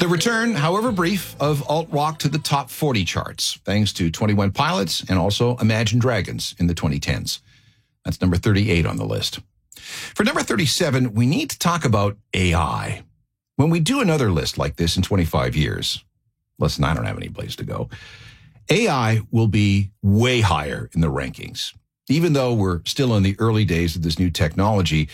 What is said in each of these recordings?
The return, however brief, of alt-rock to the top 40 charts, thanks to 21 Pilots and also Imagine Dragons in the 2010s. That's number 38 on the list. For number 37, we need to talk about AI. When we do another list like this in 25 years, listen, I don't have any place to go, AI will be way higher in the rankings. Even though we're still in the early days of this new technology,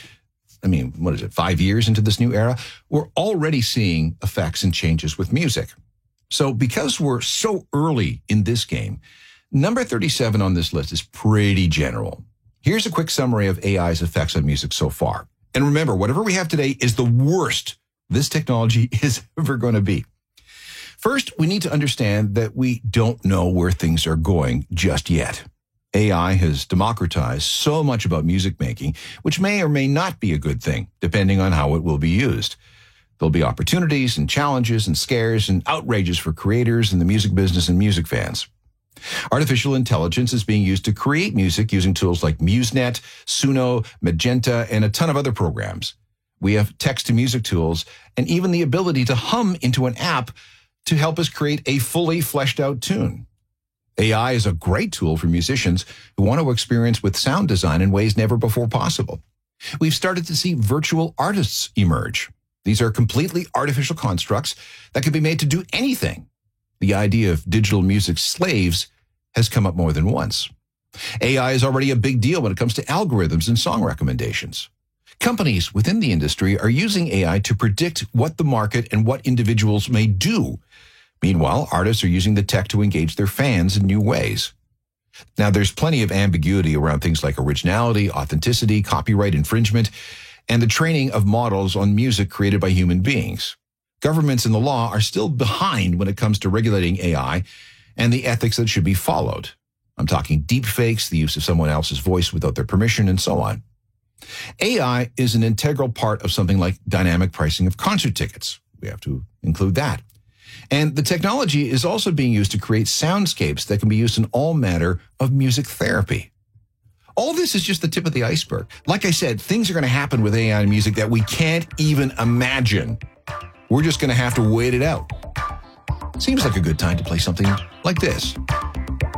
5 years into this new era, we're already seeing effects and changes with music. So because we're so early in this game, number 37 on this list is pretty general. Here's a quick summary of AI's effects on music so far. And remember, whatever we have today is the worst this technology is ever going to be. First, we need to understand that we don't know where things are going just yet. AI has democratized so much about music making, which may or may not be a good thing, depending on how it will be used. There'll be opportunities and challenges and scares and outrages for creators in the music business and music fans. Artificial intelligence is being used to create music using tools like MuseNet, Suno, Magenta, and a ton of other programs. We have text-to-music tools and even the ability to hum into an app to help us create a fully fleshed-out tune. AI is a great tool for musicians who want to experience with sound design in ways never before possible. We've started to see virtual artists emerge. These are completely artificial constructs that can be made to do anything. The idea of digital music slaves has come up more than once. AI is already a big deal when it comes to algorithms and song recommendations. Companies within the industry are using AI to predict what the market and what individuals may do. Meanwhile, artists are using the tech to engage their fans in new ways. Now, there's plenty of ambiguity around things like originality, authenticity, copyright infringement, and the training of models on music created by human beings. Governments and the law are still behind when it comes to regulating AI and the ethics that should be followed. I'm talking deepfakes, the use of someone else's voice without their permission, and so on. AI is an integral part of something like dynamic pricing of concert tickets. We have to include that. And the technology is also being used to create soundscapes that can be used in all manner of music therapy. All this is just the tip of the iceberg. Like I said, things are going to happen with AI and music that we can't even imagine. We're just going to have to wait it out. Seems like a good time to play something like this.